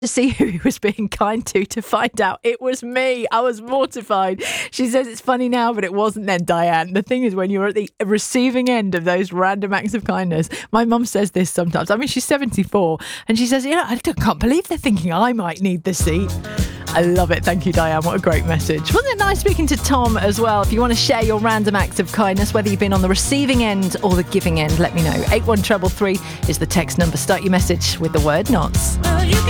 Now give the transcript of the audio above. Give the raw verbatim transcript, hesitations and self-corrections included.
to see who he was being kind to to find out it was me. I was mortified. She says it's funny now, but it wasn't then, Diane. The thing is, when you're at the receiving end of those random acts of kindness, my mum says this sometimes. I mean, she's seventy-four, and she says, yeah, I can't believe they're thinking I might need the seat. I love it. Thank you, Diane. What a great message. Wasn't it nice speaking to Tom as well? If you want to share your random acts of kindness, whether you've been on the receiving end or the giving end, let me know. eight one three three is the text number. Start your message with the word knots. Well, you can